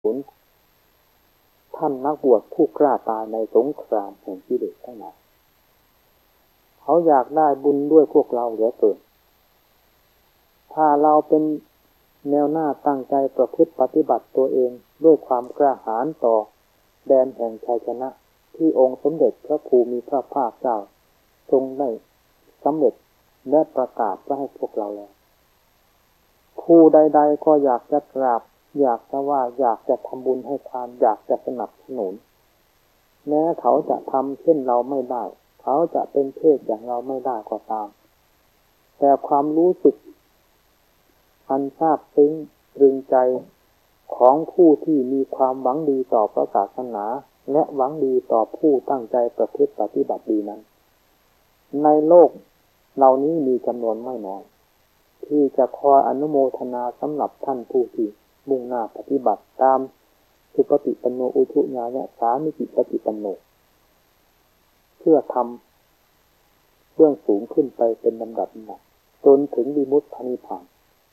ผลท่านนักบวชผู้กล้าตายในสงครามแห่งกิเลสทั้งหลายเขาอยากได้บุญด้วยพวกเราเหลือเกินถ้าเราเป็นแนวหน้าตั้งใจประพฤติปฏิบัติตัวเองด้วยความกล้าหาญต่อแดนแห่งชัยชนะที่องค์สมเด็จพระภูมิพระภาคเจ้าทรงได้สำเร็จและประกาศไว้ให้พวกเราแล้วผู้ใดๆก็อยากจะกราบอยากจะว่าอยากจะทำบุญให้ทานอยากจะสนับสนุนแม้เขาจะทำเช่นเราไม่ได้เขาจะเป็นเพศอย่างเราไม่ได้ก็ตามแต่ความรู้สึกอันซาบซึ้งตรึงใจของผู้ที่มีความหวังดีต่อพระศาสนาและหวังดีต่อผู้ตั้งใจประพฤติปฏิบัติดีนั้นในโลกเหล่านี้มีจำนวนไม่น้อยที่จะคอยอนุโมทนาสำหรับท่านผู้ที่มุ่งหน้าปฏิบัติตามสุปฏิปันโนอุชุญาญสามิจิปฏิปันโนเพื่อทำเบื้องสูงขึ้นไปเป็นลำดับจนถึงวิมุตตินิพพาน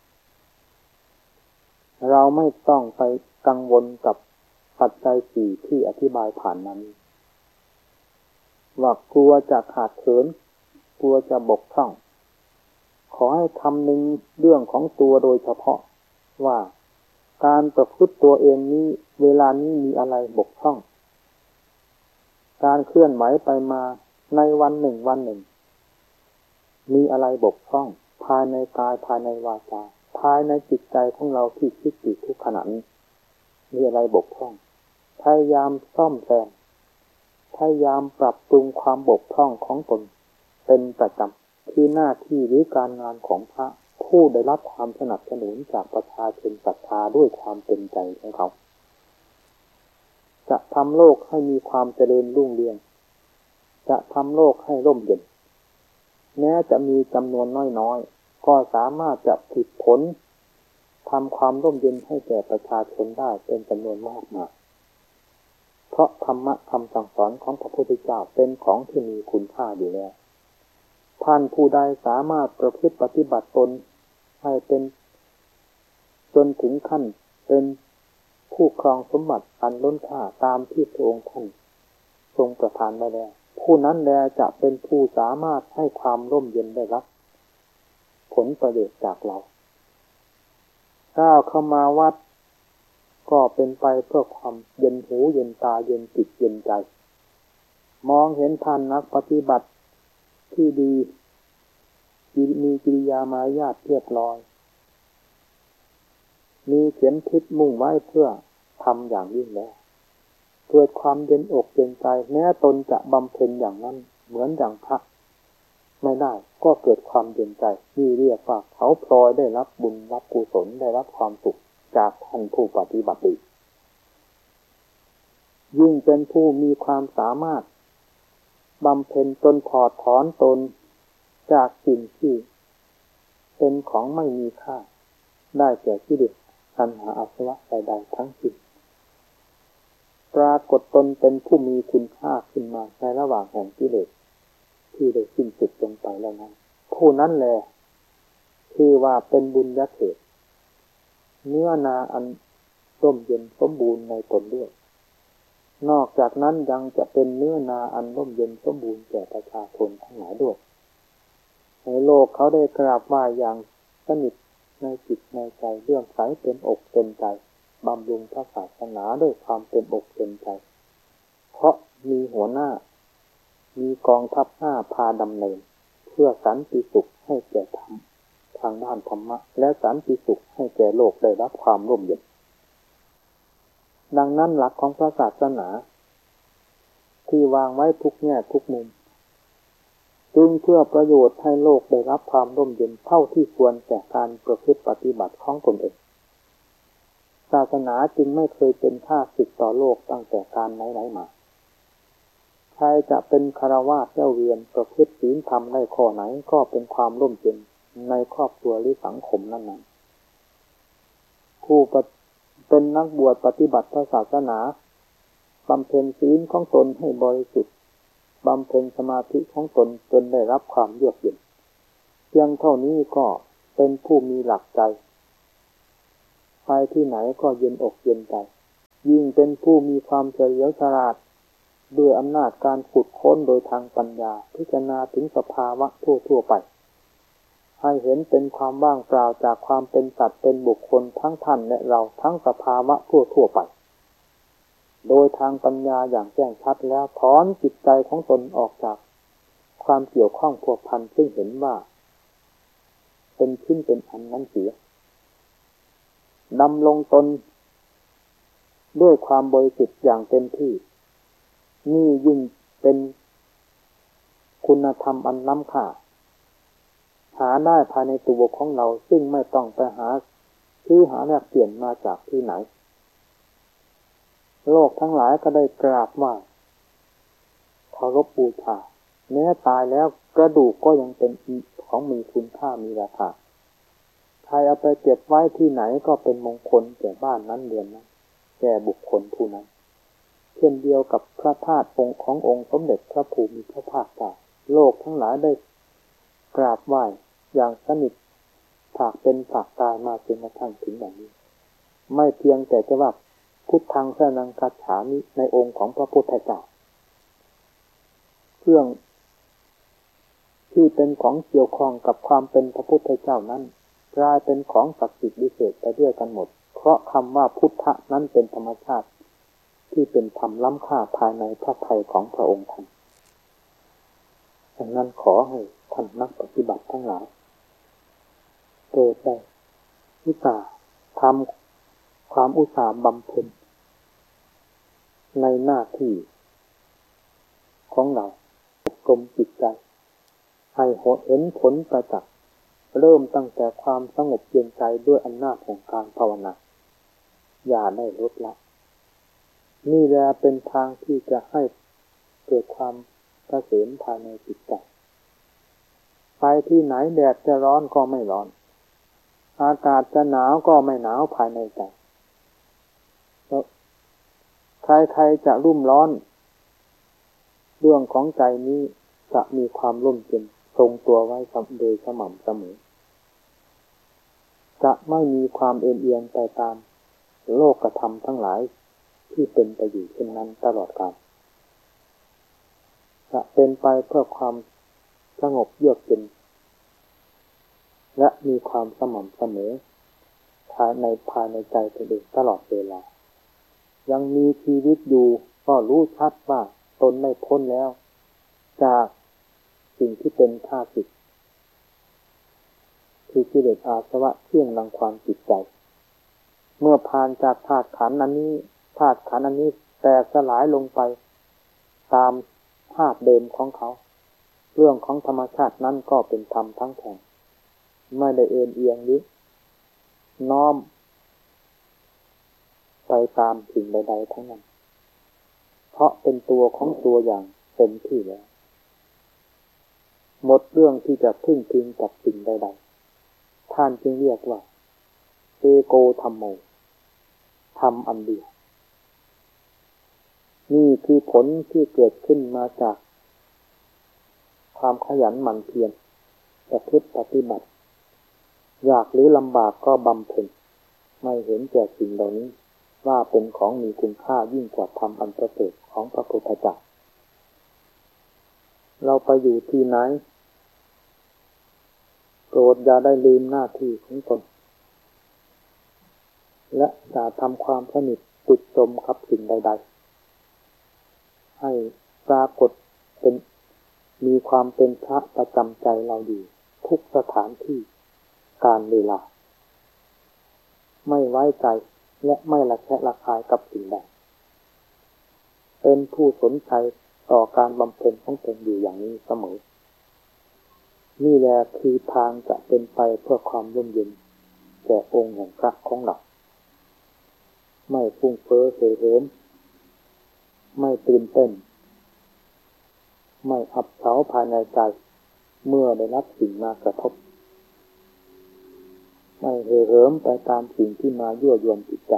เราไม่ต้องไปกังวลกับปัจจัยสี่ที่อธิบายผ่านนั้นว่ากลัวจะขาดเขินกลัวจะบกพร่องขอให้คำนึงเรื่องของตัวโดยเฉพาะว่าการประพฤติตัวเองนี้เวลานี้มีอะไรบกพร่องการเคลื่อนไหวไปมาในวันหนึ่งมีอะไรบกพร่องภายในกายภายในวาจาภายในจิตใจของเราที่คิดอยู่ทุกขณะนี้มีอะไรบกพร่องพยายามซ่อมแซมพยายามปรับปรุงความบกพร่องของตนเป็นประจำคือหน้าที่หรือการงานของพระผู้ได้รับความสนับสนุนจากประชาชนศรัทธาด้วยความเต็มใจของเขาจะทำโลกให้มีความเจริญรุ่งเรืองจะทำโลกให้ร่มเย็นแม้จะมีจำนวนน้อยๆก็สามารถจะผลิตผลทำความร่มเย็นให้แก่ประชาชนได้เป็นจำนวนมากมายเพราะธรรมะคำสั่งสอนของพระพุทธเจ้าเป็นของที่มีคุณค่าอยู่แล้วท่านผู้ใดสามารถประพฤติปฏิบัติตนให้เป็นจนถึงขั้นเป็นผู้ครองสมบัติอันล้นค่าตามที่พระองค์ท่านทรงประทานไว้แล้วผู้นั้นแลจะเป็นผู้สามารถให้ความร่มเย็นได้รับผลประโยชน์จากเราก้าวเข้ามาวัดก็เป็นไปเพื่อความเย็นหูเย็นตาเย็นจิตเย็นใจมองเห็นท่านนักปฏิบัติที่ดีมีกิริยามารยาทเรียบร้อยมีเข็มทิศมุ่งไว้เพื่อทำอย่างยิ่งแล้วเกิดความเย็นอกเย็นใจแม้ตนจะบำเพ็ญอย่างนั้นเหมือนอย่างพระไม่ได้ก็เกิดความเย็นใจที่เรียกว่าเขาพลอยได้รับบุญรับกุศลได้รับความสุขจากท่านผู้ปฏิบัติดียิ่งเป็นผู้มีความสามารถบำเพ็ญจนถอดถอนตนจากสิ่งที่เป็นของไม่มีค่าได้แก่กิเลสตัณหาอาสวะใดๆทั้งสิ้นปรากฏตนเป็นผู้มีคุณค่าขึ้นมาในระหว่างแห่งกิเลสที่ได้สิ้นสุดลงไปแล้วนั้นผู้นั้นแหละคือว่าเป็นบุญญาเขตเนื้อนาอันร่มเย็นสมบูรณ์ในตนด้วยนอกจากนั้นยังจะเป็นเนื้อนาอันร่มเย็นสมบูรณ์แก่ประชาชนทั้งหลายด้วยในโลกเขาได้กราบไหว้อย่างสนิทในจิตในใจเรื่องใสเต็มอกเต็มใจบำรุงพระศาสนาด้วยความเต็มอกเต็มใจเพราะมีหัวหน้ามีกองทัพหน้าพาดำเนินเพื่อสันติสุขให้แก่ธรรมทางด้านธรรมะและสันติสุขให้แก่โลกได้รับความร่มเย็นดังนั้นหลักของพระศาสนาที่วางไว้ทุกแง่ทุกมุมจึงเพื่อประโยชน์ให้โลกได้รับความร่มเย็นเท่าที่ควรแก่การประพฤติปฏิบัติของตนเองศาสนาจึงไม่เคยเป็นข้าศึกต่อโลกตั้งแต่การไหนๆมาใครจะเป็นฆราวาสเจ้าเวียนประพฤติศีลธรรมได้ข้อไหนก็เป็นความร่มเย็นในครอบครัวหรือสังคมนั้นๆผู้เป็นนักบวชปฏิบัติศาสนาบำเพ็ญศีลของตนให้บริสุทธิ์บำเพ็ญสมาธิของตนจนได้รับความเยือกเย็นเพียงเท่านี้ก็เป็นผู้มีหลักใจไปที่ไหนก็เย็นอกเย็นใจยิ่งเป็นผู้มีความเฉลียวฉลาดด้วยอำนาจการขุดค้นโดยทางปัญญาพิจารณาถึงสภาวะทั่วไปให้เห็นเป็นความว่างเปล่าจากความเป็นสัตว์เป็นบุคคลทั้งท่านและเราทั้งสภาวะทั่วไปโดยทางปัญญาอย่างแจ้งชัดแล้วถอนจิตใจของตนออกจากความเกี่ยวข้องพัวพันซึ่งเห็นว่าเป็นชิ้นเป็นอันนั้นเสียดำลงตนด้วยความบริสุทธิ์อย่างเต็มที่นี่ยิ่งเป็นคุณธรรมอันล้ำค่าหาได้ภายในตัวของเราซึ่งไม่ต้องไปหาแลกเปลี่ยนมาจากที่ไหนโลกทั้งหลายก็ได้กราบไหว้เคารพบูชาแม้ตายแล้วกระดูกก็ยังเป็นของมีคุณค่ามีราคาใครเอาไปเก็บไว้ที่ไหนก็เป็นมงคลแก่บ้านนั้นเรือนนั้นแก่บุคคลผู้นั้นเช่นเดียวกับพระธาตุองค์ขององค์สมเด็จพระภูมิพระภาคเจ้าโลกทั้งหลายได้กราบไหว้อย่างสนิทฝากเป็นฝากตายมาจนกระทั่งถึงอย่างนี้ไม่เพียงแต่จะว่าพุทธังสรณังคัจฉามิในองค์ของพระพุทธเจ้าเครื่องที่เป็นของเกี่ยวข้องกับความเป็นพระพุทธเจ้านั้นกลายเป็นของศักดิ์สิทธิ์วิเศษไปด้วยกันหมดเพราะคำว่าพุทธะนั้นเป็นธรรมชาติที่เป็นธรรมล้ำค่าภายในพระทัยของพระองค์ท่านดังนั้นขอให้ท่านนักปฏิบัติทั้งหลายโปรดได้อุตส่าห์ทำความอุตสาห์บำเพ็ญในหน้าที่ของเราอบรมจิตใจให้เห็นผลประจักษ์เริ่มตั้งแต่ความสงบเย็นใจด้วยอำนาจของการภาวนาอย่าได้ลดละนี่แหละเป็นทางที่จะให้เกิดความเกษมภายในจิตใจไปที่ไหนแดดจะร้อนก็ไม่ร้อนอากาศจะหนาวก็ไม่หนาวภายในใจใครๆจะรุ่มร้อนเรื่องของใจนี้จะมีความร่มเย็นทรงตัวไว้โดยสม่ำเสมอจะไม่มีความเอียงไปตามโลกธรรมทั้งหลายที่เป็นไปอยู่เช่นนั้นตลอดกาลจะเป็นไปเพื่อความสงบเยือกเย็นและมีความสม่ำเสมอภายในใจตัวเองตลอดเวลายังมีชีวิตอยู่ก็รู้ชัดว่าตนไม่พ้นแล้วจากสิ่งที่เป็นข้าศึกคือกิเลสอาสวะเครื่องรังควานจิตใจเมื่อผ่านจากธาตุขันธ์อันนี้แตกสลายลงไปตามธาตุเดิมของเขาเรื่องของธรรมชาตินั้นก็เป็นธรรมทั้งแท่งไม่ได้เอียงหรือน้อมไปตามสิ่งใดๆทั้งนั้นเพราะเป็นตัวของตัวอย่างเต็มที่แล้วหมดเรื่องที่จะพึ่งพิงกับสิ่งใดๆท่านจึงเรียกว่าเอโกธัมโมธรรมอันเดียวนี่คือผลที่เกิดขึ้นมาจากความขยันหมั่นเพียรประพฤติปฏิบัติยากหรือลำบากก็บำเพ็ญไม่เห็นแก่สิ่งเหล่านี้ว่าเป็นของมีคุณค่ายิ่งกว่าธรรมอันประเสริฐของพระพุทธเจ้าเราไปอยู่ที่ไหนโปรดอย่าได้ลืมหน้าที่ของตนและอย่าทำความสนิทติดจมกับสิ่งใดๆให้ปรากฏเป็นมีความเป็นพระประจำใจเราอยู่ทุกสถานที่การเวลาไม่ไว้ใจและไม่ละแคะระคายกับสิ่งใดเป็นผู้สนใจต่อการบำเพ็ญของตนอยู่อย่างนี้เสมอนี่แหละคือทางจะเป็นไปเพื่อความร่มเย็นแก่องค์แห่งพระของเราไม่ฟุ้งเฟ้อเห่อเหิมไม่ตื่นเต้นไม่อับเฉาภายในใจเมื่อได้รับสิ่งมากระทบไม่เห่อเหิมไปตามสิ่งที่มายั่วยวนจิตใจ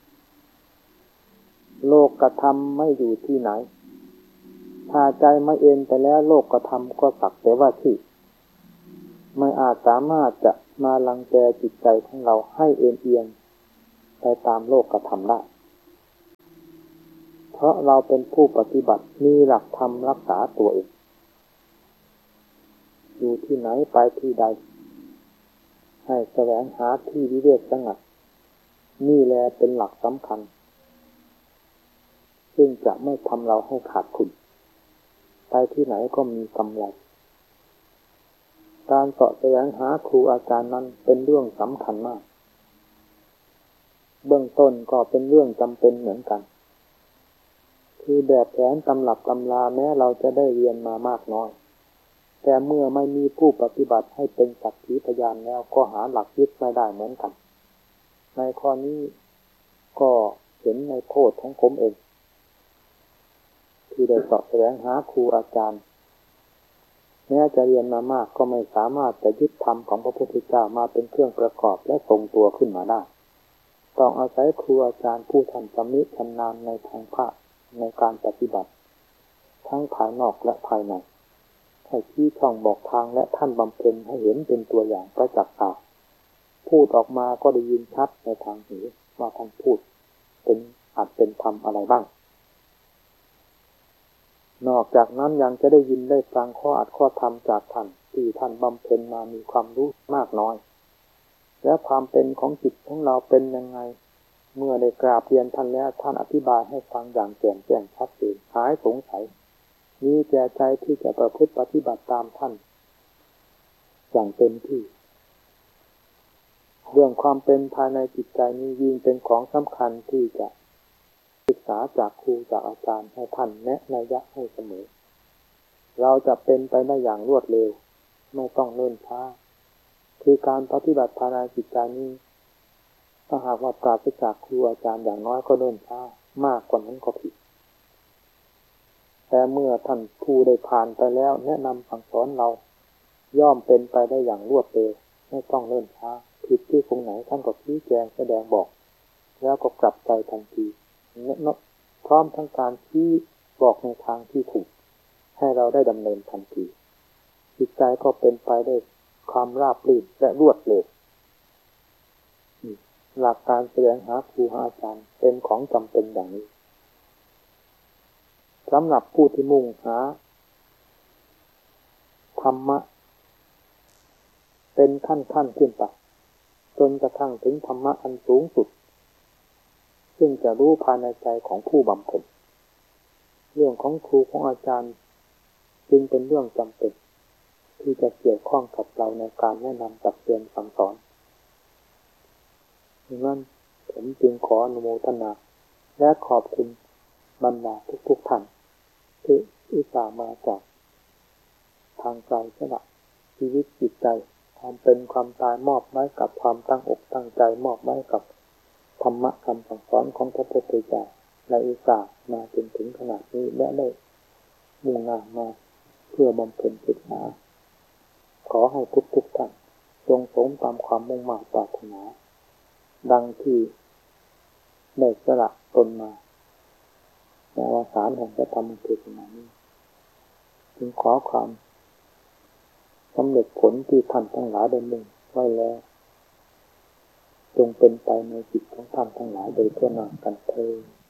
โลกธรรมไม่อยู่ที่ไหนถ้าใจไม่เอ็นไปแล้วโลกธรรมก็สักแต่ว่าชื่อไม่อาจสามารถจะมารังแกจิตใจของเราให้เอียงไปตามโลกธรรมได้เพราะเราเป็นผู้ปฏิบัติมีหลักธรรมรักษาตัวเองอยู่ที่ไหนไปที่ใดให้แสวงหาที่วิเวกสงัดนี่แลเป็นหลักสำคัญซึ่งจะไม่ทำเราให้ขาดทุนไปที่ไหนก็มีกำไรการเสาะแสวงหาครูอาจารย์นั้นเป็นเรื่องสำคัญมากเบื้องต้นก็เป็นเรื่องจำเป็นเหมือนกันคือแบบแผนตำรับตำราแม้เราจะได้เรียนมามากน้อยแต่เมื่อไม่มีผู้ปฏิบัติให้เป็นสักขีพยานแล้วก็หาหลักยึดไม่ได้เหมือนกันในข้อนี้ก็เห็นในโทษของผมเองที่ได้เสาะแสวงหาครูอาจารย์แม้จะเรียนมามากก็ไม่สามารถจะยึดธรรมของพระพุทธเจ้ามาเป็นเครื่องประกอบและทรงตัวขึ้นมาได้ต้องอาศัยครูอาจารย์ผู้ท่านชำนิชำนาญในทางพระในการปฏิบัติทั้งภายนอกและภายในให้ชี้ช่องบอกทางและท่านบำเพ็ญให้เห็นเป็นตัวอย่างประจักษ์ตาพูดออกมาก็ได้ยินชัดในทางหูว่าท่านพูดเป็นอาจเป็นธรรมอะไรบ้างนอกจากนั้นยังจะได้ยินได้ฟังข้ออัดข้อธรรมจากท่านที่ท่านบำเพ็ญมามีความรู้มากน้อยและความเป็นของจิตของเราเป็นยังไงเมื่อได้กราบเรียนท่านแล้วท่านอธิบายให้ฟังอย่างแจ่มแจ้งชัดเจนหายสงสัยมีแก่ใจที่จะประพฤติปฏิบัติตามท่านอย่างเต็มที่เรื่องความเป็นภายในจิตใจนี้ยิ่งเป็นของสำคัญที่จะศึกษาจากครูจากอาจารย์ให้ท่านแนะนัยยะให้เสมอเราจะเป็นไปได้อย่างรวดเร็วไม่ต้องเนิ่นช้าคือการปฏิบัติภายในจิตใจนี้ถ้าหากว่าปราศจากครูอาจารย์อย่างน้อยก็เนิ่นช้ามากกว่านั้นก็ผิดแต่เมื่อท่านผู้ได้ผ่านไปแล้วแนะนำสั่งสอนเราย่อมเป็นไปได้อย่างรวดเร็วไม่ต้องเนิ่นช้าผิดที่ตรงไหนท่านก็ชี้แจงแสดงบอกแล้วก็กลับใจทันทีพร้อมทั้งการชี้บอกในทางที่ถูกให้เราได้ดำเนินทันทีจิตใจก็เป็นไปได้ความราบรื่นและรวดเร็วหลักการแสดงหาครูหาอาจารย์เป็นของจำเป็นอย่างนี้สำหรับผู้ที่มุ่งหาธรรมะเป็นขั้นขึ้นไปจนกระทั่งถึงธรรมะอันสูงสุดซึ่งจะรู้ภายในใจของผู้บำเพ็ญเรื่องของครูของอาจารย์จึงเป็นเรื่องจำเป็นที่จะเกี่ยวข้องกับเราในการแนะนำตักเตือนสั่งสอนดังนั้นผมจึงขออนุโมทนาและขอบคุณบรรดาทุกท่านที่อุตส่าห์มาจากทางไกลสละชีวิตจิตใจความเป็นความตายมอบไว้กับความตั้งอกตั้งใจมอบไว้กับธรรมะคำสั่งสอนของพระพุทธเจ้าและอุตส่าห์มาจนถึงขนาดนี้และได้มุ่งหน้ามาเพื่อบำเพ็ญศึกษาขอให้ทุกท่านจงสมตามความมุ่งมั่นปรารถนาดังที่ได้สละตนมาในอวสานแห่งพระธรรมเทศนานี้จึงขอความสำเร็จผลที่ท่านทั้งหลายได้มุ่งไว้แล้วจงเป็นไปในจิตของท่านทั้งหลายโดยทั่วหน้ากันเทอญ